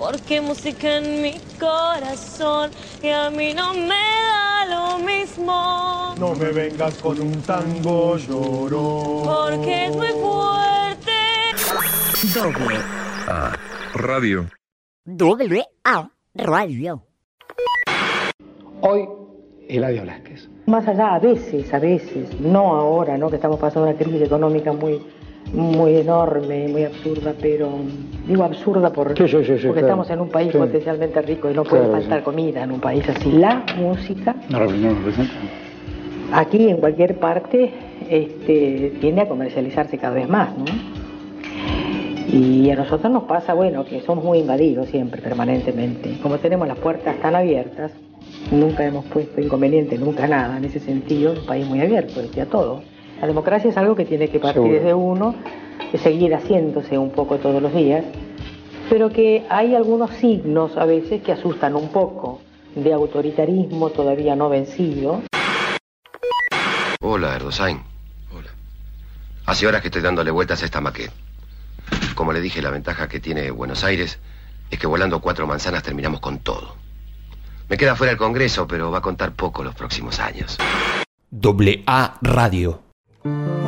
porque música en mi corazón y a mí no me da lo mismo. No me vengas con un tango llorón, porque es muy fuerte. Doble A Radio. Doble A Radio. Hoy, Eladio Blasquez. Más allá, a veces, no ahora, ¿no? Que estamos pasando una crisis económica muy enorme, muy absurda, pero digo absurda porque Sí, claro. Estamos en un país potencialmente rico y no puede faltar comida en un país así. La música, No representa. aquí en cualquier parte, tiende a comercializarse cada vez más, ¿no? Y a nosotros nos pasa, bueno, que somos muy invadidos siempre, permanentemente. Como tenemos las puertas tan abiertas, nunca hemos puesto inconveniente, nunca nada, en ese sentido, un país muy abierto, decía todo. La democracia es algo que tiene que partir Seguro. desde uno, de seguir haciéndose un poco todos los días, pero que hay algunos signos a veces que asustan un poco, de autoritarismo todavía no vencido. Hola, Erdosain. Hola. Hace horas que estoy dándole vueltas a esta maqueta. Como le dije, la ventaja que tiene Buenos Aires es que volando 4 manzanas terminamos con todo. Me queda fuera el Congreso, pero va a contar poco los próximos años. Doble A Radio.